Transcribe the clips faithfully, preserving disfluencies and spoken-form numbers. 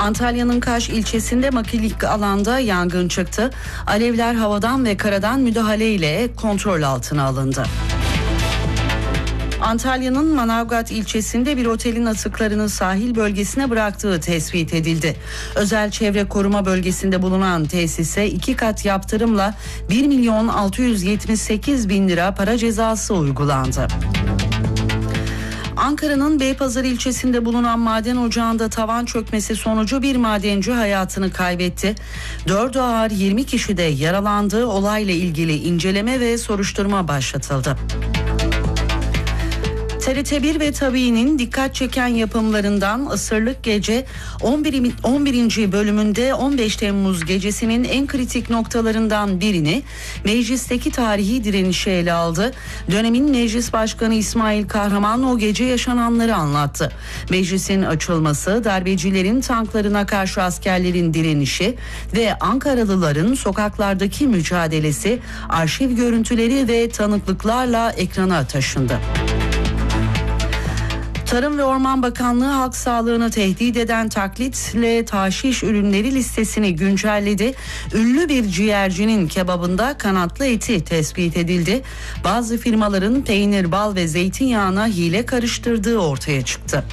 Antalya'nın Kaş ilçesinde makilik alanda yangın çıktı. Alevler havadan ve karadan müdahaleyle kontrol altına alındı. Antalya'nın Manavgat ilçesinde bir otelin atıklarını sahil bölgesine bıraktığı tespit edildi. Özel çevre koruma bölgesinde bulunan tesise iki kat yaptırımla bir milyon altı yüz yetmiş sekiz bin lira para cezası uygulandı. Ankara'nın Beypazarı ilçesinde bulunan maden ocağında tavan çökmesi sonucu bir madenci hayatını kaybetti. Dördü ağır yirmi kişi de yaralandı. Olayla ilgili inceleme ve soruşturma başlatıldı. T R T bir ve Tabii'nin dikkat çeken yapımlarından Asırlık Gece on birinci bölümünde on beş Temmuz gecesinin en kritik noktalarından birini meclisteki tarihi direnişi ele aldı. Dönemin Meclis Başkanı İsmail Kahraman o gece yaşananları anlattı. Meclisin açılması, darbecilerin tanklarına karşı askerlerin direnişi ve Ankaralıların sokaklardaki mücadelesi arşiv görüntüleri ve tanıklıklarla ekrana taşındı. Tarım ve Orman Bakanlığı halk sağlığını tehdit eden taklitle taşiş ürünleri listesini güncelledi. Ünlü bir ciğercinin kebabında kanatlı eti tespit edildi. Bazı firmaların peynir, bal ve zeytinyağına hile karıştırdığı ortaya çıktı.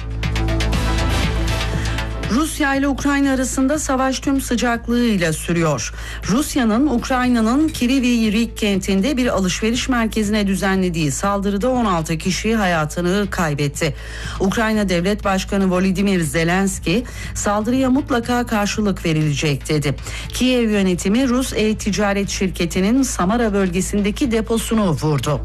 Rusya ile Ukrayna arasında savaş tüm sıcaklığıyla sürüyor. Rusya'nın Ukrayna'nın Kryvyi Rih kentinde bir alışveriş merkezine düzenlediği saldırıda on altı kişi hayatını kaybetti. Ukrayna Devlet Başkanı Volodymyr Zelenski saldırıya mutlaka karşılık verilecek dedi. Kiev yönetimi Rus e-ticaret şirketinin Samara bölgesindeki deposunu vurdu.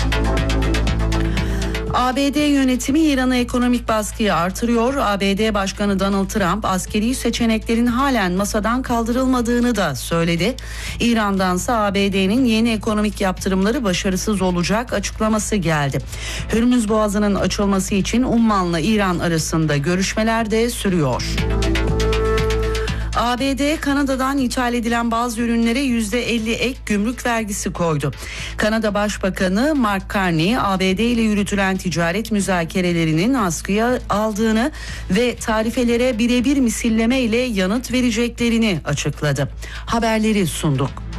A B D yönetimi İran'a ekonomik baskıyı artırıyor. A B D Başkanı Donald Trump askeri seçeneklerin halen masadan kaldırılmadığını da söyledi. İran'dansa A B D'nin yeni ekonomik yaptırımları başarısız olacak açıklaması geldi. Hürmüz Boğazı'nın açılması için Umman'la İran arasında görüşmeler de sürüyor. A B D, Kanada'dan ithal edilen bazı ürünlere yüzde elli ek gümrük vergisi koydu. Kanada Başbakanı Mark Carney, A B D ile yürütülen ticaret müzakerelerinin askıya aldığını ve tarifelere birebir misilleme ile yanıt vereceklerini açıkladı. Haberleri sunduk.